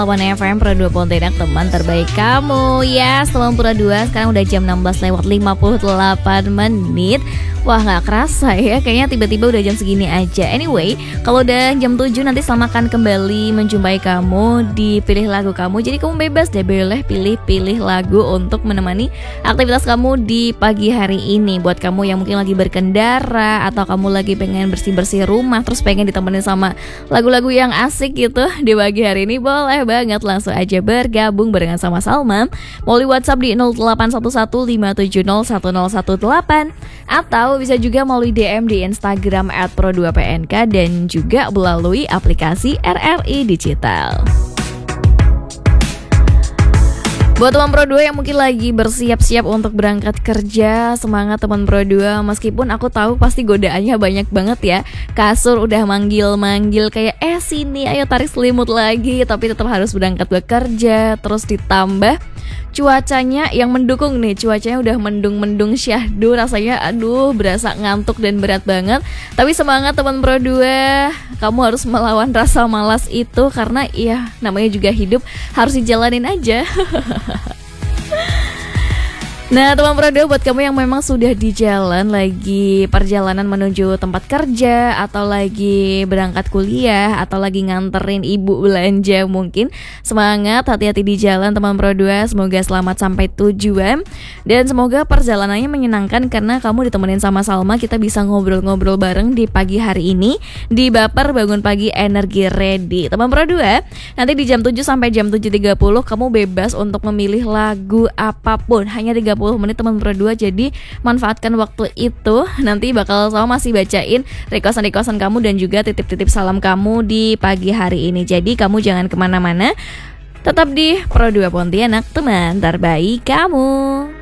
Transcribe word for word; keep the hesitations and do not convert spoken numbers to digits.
One F M Pro dua Pontianak, teman terbaik kamu. Ya, setelah Pro dua sekarang udah jam enam belas lewat lima puluh delapan menit. Wah, gak kerasa ya, kayaknya tiba-tiba udah jam segini aja. Anyway, kalau udah jam tujuh nanti Salma akan kembali menjumpai kamu di Pilih Lagu Kamu. Jadi kamu bebas deh, boleh pilih-pilih lagu untuk menemani aktivitas kamu di pagi hari ini. Buat kamu yang mungkin lagi berkendara atau kamu lagi pengen bersih-bersih rumah, terus pengen ditemenin sama lagu-lagu yang asik gitu di pagi hari ini, boleh banget langsung aja bergabung barengan sama Salma melalui WhatsApp di nol delapan satu satu lima tujuh nol satu nol satu delapan atau bisa juga melalui D M di Instagram at pro dua P N K dan juga melalui aplikasi R R I Digital. Buat teman Pro dua yang mungkin lagi bersiap-siap untuk berangkat kerja, semangat teman Pro dua. Meskipun aku tahu pasti godaannya banyak banget ya. Kasur udah manggil-manggil kayak eh sini ayo tarik selimut lagi, tapi tetap harus berangkat bekerja. Terus ditambah cuacanya yang mendukung nih, cuacanya udah mendung-mendung syahdu, rasanya aduh berasa ngantuk dan berat banget. Tapi semangat teman Pro dua, kamu harus melawan rasa malas itu karena ya namanya juga hidup, harus dijalanin aja. Nah teman Pro dua, buat kamu yang memang sudah di jalan, lagi perjalanan menuju tempat kerja, atau lagi berangkat kuliah, atau lagi nganterin ibu belanja mungkin, semangat, hati-hati di jalan teman Pro dua. Semoga selamat sampai tujuan dan semoga perjalanannya menyenangkan karena kamu ditemenin sama Salma. Kita bisa ngobrol-ngobrol bareng di pagi hari ini di Baper Bangun Pagi Energi Ready. Teman Pro dua, nanti di jam tujuh sampai jam tujuh tiga puluh kamu bebas untuk memilih lagu apapun, hanya tiga puluh menit teman Pro dua, jadi manfaatkan waktu itu. Nanti bakal sama masih bacain requestan-requestan kamu dan juga titip-titip salam kamu di pagi hari ini. Jadi kamu jangan kemana-mana, tetap di Pro dua Pontianak, teman terbaik kamu.